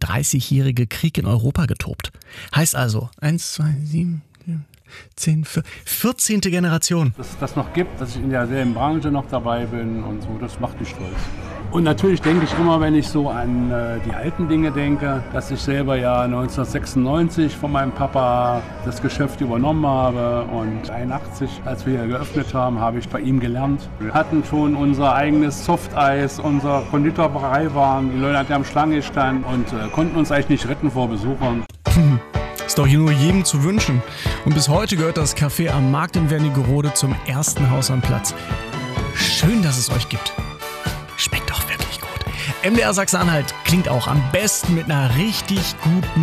30-jährige Krieg in Europa getobt. Heißt also 1, 2, 7, 10, 14. Generation. Dass es das noch gibt, dass ich in derselben Branche noch dabei bin und so, das macht mich stolz. Und natürlich denke ich immer, wenn ich so an die alten Dinge denke, dass ich selber ja 1996 von meinem Papa das Geschäft übernommen habe und 81, als wir hier geöffnet haben, habe ich bei ihm gelernt. Wir hatten schon unser eigenes Softeis, unser Konditorbrei-Waren, die Leute hatten am Schlange gestanden und konnten uns eigentlich nicht retten vor Besuchern. Ist doch hier nur jedem zu wünschen. Und bis heute gehört das Café am Markt in Wernigerode zum ersten Haus am Platz. Schön, dass es euch gibt. Schmeckt doch wirklich gut. MDR Sachsen-Anhalt klingt auch am besten mit einer richtig guten